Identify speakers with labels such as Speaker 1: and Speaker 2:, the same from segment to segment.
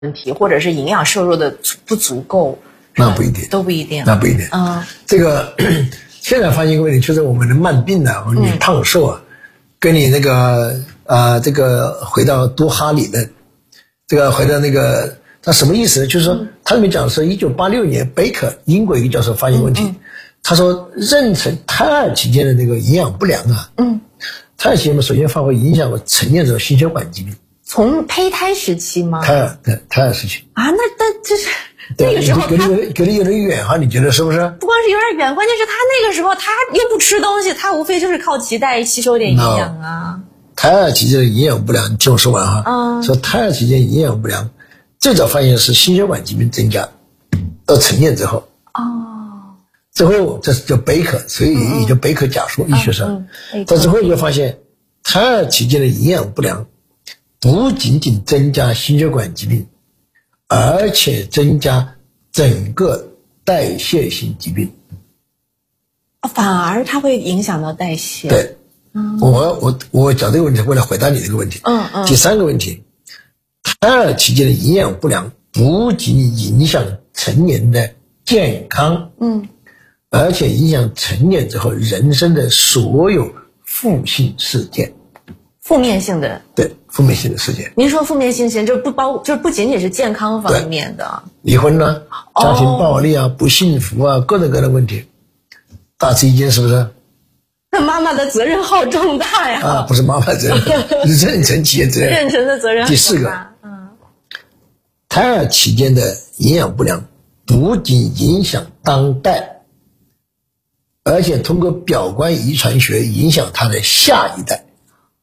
Speaker 1: 问题，或者是营养摄入的不足够，
Speaker 2: 那不一定，
Speaker 1: 都不一定，
Speaker 2: 那不一定。这个现在发现一个问题，就是我们的慢病啊，或者你胖瘦啊，跟你那个这个回到多哈理论，这个回到那个，他什么意思呢？就是说，他里面讲的是1986年贝克英国一个教授发现问题，他说妊娠胎儿期间的那个营养不良啊，胎儿期间首先发挥影响了成年之后心血管疾病。
Speaker 1: 从胚胎时期吗？
Speaker 2: 胎儿时期
Speaker 1: 啊，那就是那个时候他
Speaker 2: 隔得有点远哈，你觉得是不是？
Speaker 1: 不光是有点远，关键是他那个时候他又不吃东西，他无非就是靠脐带吸收点营养啊。
Speaker 2: 胎儿期间的营养不良，你听我说完哈。说胎儿期间营养不良，最早发现是心血管疾病增加，到成年之后。之后这是叫贝克，所以也叫贝克假说，医学上。到之后就发现，胎儿期间的营养不良，不仅仅增加心血管疾病，而且增加整个代谢性疾病。
Speaker 1: 反而它会影响到代谢。
Speaker 2: 对。我讲这个问题，为了回答你这个问题。第三个问题，胎儿期间的营养不良不仅影响成年的健康，而且影响成年之后人生的所有负性事件。
Speaker 1: 负面性的，
Speaker 2: 对，负面性的事件。
Speaker 1: 您说负面性就是不仅仅是健康方面的，
Speaker 2: 离婚呢，家庭暴力啊，不幸福啊，各种各样的问题，大吃一惊，是不是？
Speaker 1: 那妈妈的责任好重大呀！
Speaker 2: 不是妈妈责任，妊娠期间责任。
Speaker 1: 妊娠的责任。
Speaker 2: 第四个，胎儿期间的营养不良不仅影响当代，而且通过表观遗传学影响他的下一代。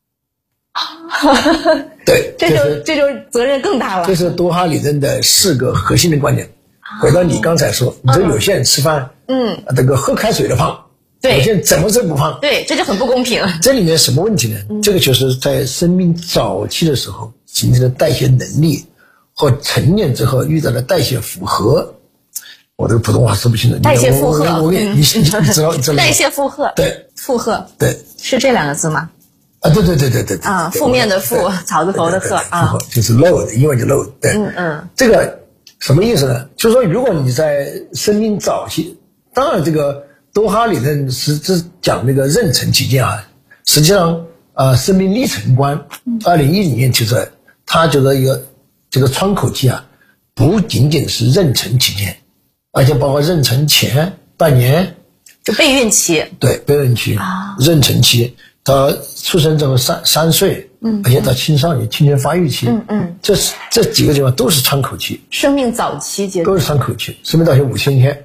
Speaker 2: 对，
Speaker 1: 这就责任更大了。
Speaker 2: 这是多哈理论的4个核心的观点。回到你刚才说，你说有些人吃饭，这个喝开水的胖，有些人怎么吃不胖，
Speaker 1: 对，这就很不公平。
Speaker 2: 这里面什么问题呢？这个就是在生命早期的时候形成的代谢能力，或成年之后遇到的代谢负荷。我这个普通话说不清楚。
Speaker 1: 代谢负荷，
Speaker 2: 你知道
Speaker 1: 代谢负荷，
Speaker 2: 对，
Speaker 1: 负荷，
Speaker 2: 对，
Speaker 1: 是这2个字吗？
Speaker 2: 对
Speaker 1: 负面的负，草字头的鹤啊，
Speaker 2: 就是 load， 英文就 load。对，这个什么意思呢？就是说，如果你在生命早期，当然这个多哈理论是讲那个妊娠期间啊，实际上生命历程观2010年提出来，他觉得一个这个窗口期啊，不仅仅是妊娠期间，而且包括妊娠前半年，
Speaker 1: 就备孕期，
Speaker 2: 对，备孕期、妊娠期。到出生之后3岁，而且到青少年青春发育期，这几个地方都是窗口期，
Speaker 1: 生命早期阶段
Speaker 2: 都是窗口期，生命到5000天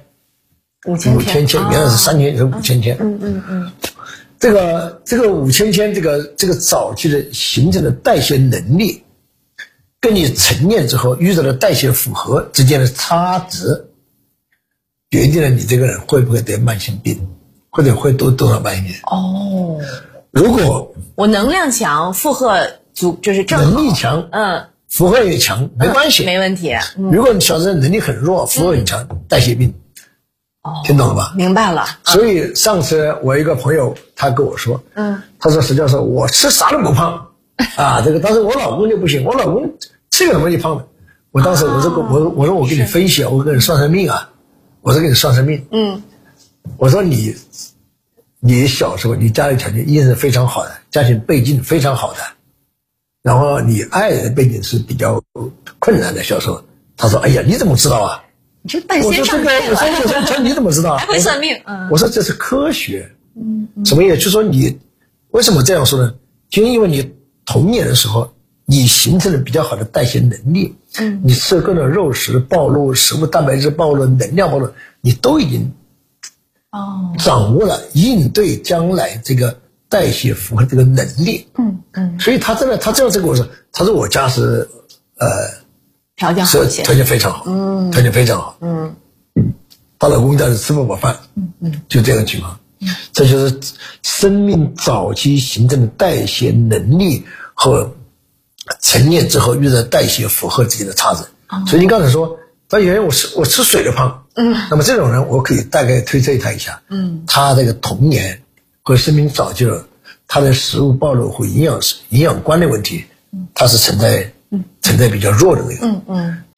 Speaker 2: ，5000天，原来是3000天，是5000天，这个5000天，这个早期的形成的代谢能力，跟你成年之后遇到的代谢负荷之间的差值，决定了你这个人会不会得慢性病，或者会多少慢性病。如果
Speaker 1: 我能量强，负荷足，就是正好
Speaker 2: 能力强，负荷也强，没关系，
Speaker 1: 没问题。
Speaker 2: 如果你小时候能力很弱，负荷很强，代谢病，听懂了吧？
Speaker 1: 明白了。
Speaker 2: 所以上次我一个朋友他跟我说，他说石教授，我吃啥都不胖啊，这个当时我老公就不行，我老公吃个什么就胖了。我当时我说我给你分析，我给你算算命啊，我说给你算算命，我说你小时候你家里条件一定是非常好的，家庭背景非常好的，然后你爱人的背景是比较困难的小时候。他说：“哎呀，你怎么知道啊？”
Speaker 1: 你这半仙上辈了。
Speaker 2: 我说你怎么知道？
Speaker 1: 还会算命。
Speaker 2: 我说这是科学。什么意思？就说你为什么这样说呢？就因为你童年的时候，你形成了比较好的代谢能力。你吃各种肉食暴露、食物蛋白质暴露、能量暴露，你都已经掌握了应对将来这个代谢负荷这个能力。所以他这样跟我说，他说我家是
Speaker 1: 条件好些，
Speaker 2: 条件非常好，条件非常好。她老公家是吃不饱饭，就这样的情况。这就是生命早期形成的代谢能力和成年之后遇到代谢负荷之间的差值。所以你刚才说，他有人我吃水都胖，那么这种人我可以大概推测他一下，他这个童年和生命早期他的食物暴露和营养观的问题，他是存在比较弱的那个。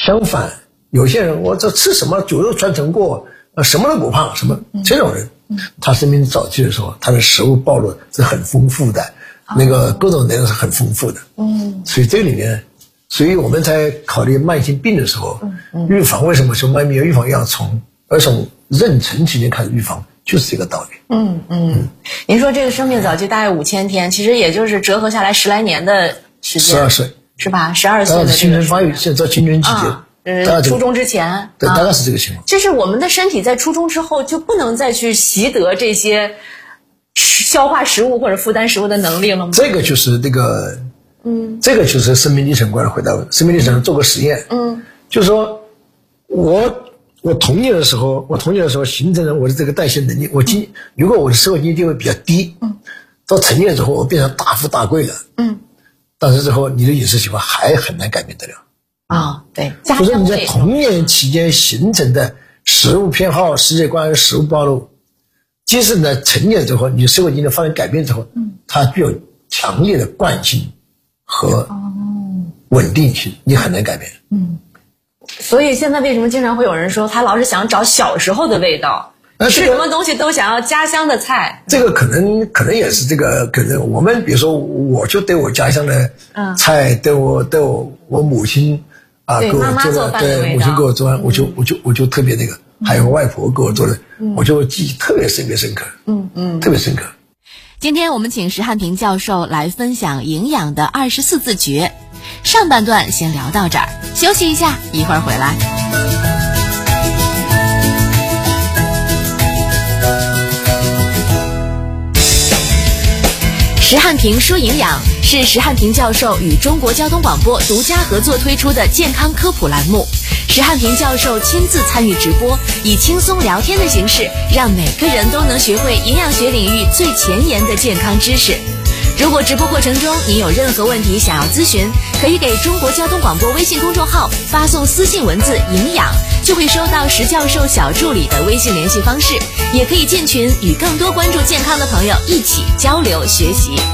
Speaker 2: 相反，有些人我这吃什么酒肉传承过，什么都不胖，什么这种人，他生命早期的时候，他的食物暴露是很丰富的，那个各种内容是很丰富的。所以这里面，所以我们在考虑慢性病的时候，预防为什么说慢性病预防要从妊娠期间开始预防，就是这个道理。
Speaker 1: 您说这个生命早期大概5000天，其实也就是折合下来10来年的时间。
Speaker 2: 12岁
Speaker 1: 是吧？12岁的
Speaker 2: 青春发育，现在青春期间，
Speaker 1: 初中之前，
Speaker 2: 对，大概是这个情况。
Speaker 1: 就是我们的身体在初中之后就不能再去习得这些消化食物或者负担食物的能力了吗？
Speaker 2: 这个就是这个，这个就是生命历程观的回答。生命历程做个实验，就是说我童年的时候形成了我的这个代谢能力。如果我的社会经济地位比较低，到成年之后我变成大富大贵了，但是之后你的饮食习惯还很难改变得了。
Speaker 1: 对，
Speaker 2: 就是你在童年期间形成的食物偏好、世界观、食物暴露，即使在成年之后，你社会经济发生改变之后，它具有强烈的惯性和稳定性，你很难改变。
Speaker 1: 所以现在为什么经常会有人说他老是想找小时候的味道？吃什么东西都想要家乡的菜，
Speaker 2: 这个可能也是这个可能。我们比如说，我就对我家乡的菜，对我母亲给我做的，对母亲给我做完，我就特别那个，还有外婆给我做的，我就记忆特别深刻，特别深刻。
Speaker 3: 今天我们请石汉平教授来分享营养的24字诀，上半段先聊到这儿，休息一下，一会儿回来。石汉平说营养是石汉平教授与中国交通广播独家合作推出的健康科普栏目。石汉平教授亲自参与直播，以轻松聊天的形式，让每个人都能学会营养学领域最前沿的健康知识。如果直播过程中你有任何问题想要咨询，可以给中国交通广播微信公众号发送私信文字营养，就会收到石教授小助理的微信联系方式，也可以进群与更多关注健康的朋友一起交流学习。